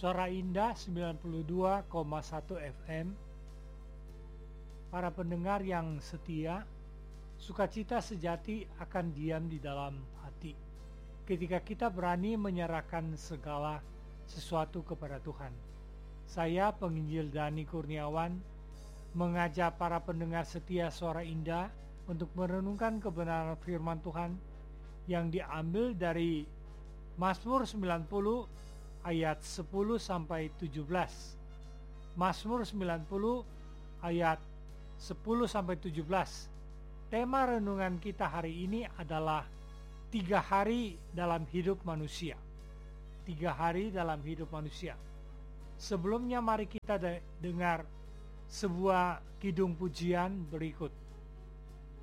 Suara Indah 92,1 FM. Para pendengar yang setia, sukacita sejati akan diam di dalam hati ketika kita berani menyerahkan segala sesuatu kepada Tuhan. Saya penginjil Dani Kurniawan mengajak para pendengar setia Suara Indah untuk merenungkan kebenaran firman Tuhan yang diambil dari Mazmur 90 ayat 10 sampai 17. Mazmur 90 ayat 10 sampai 17. Tema renungan kita hari ini adalah 3 hari dalam hidup manusia. 3 hari dalam hidup manusia. Sebelumnya mari kita dengar sebuah kidung pujian berikut.